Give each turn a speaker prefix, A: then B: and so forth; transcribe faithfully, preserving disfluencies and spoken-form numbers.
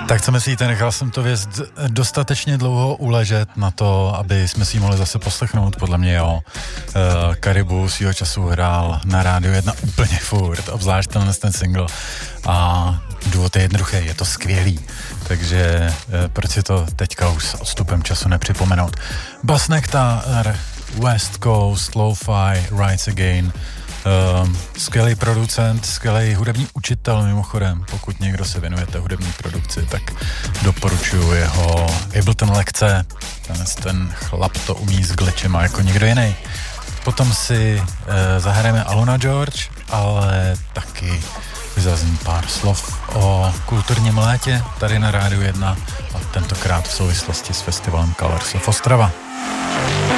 A: Tak co myslíte, nechal jsem to věc dostatečně dlouho uležet na to, aby jsme si ji mohli zase poslechnout, podle mě jo. Uh, Karibu svýho času hrál na Rádiu jedna úplně furt, obzvlášť tenhle ten single. A důvod je jednoduchý, je to skvělý. Takže uh, proč si to teďka už s odstupem času nepřipomenout. Bass Nectar, West Coast, Lo-Fi, Rise Again. Uh, skvělý producent, skvělý hudební učitel mimochodem. Pokud někdo se věnujete hudební produkci, tak doporučuji jeho Ableton lekce. Ten, ten chlap to umí s glitchema jako nikdo jiný. Potom si uh, zahrajeme Aluna George, ale taky zazní pár slov o kulturním létě tady na Rádiu jedna a tentokrát v souvislosti s festivalem Colors of Ostrava.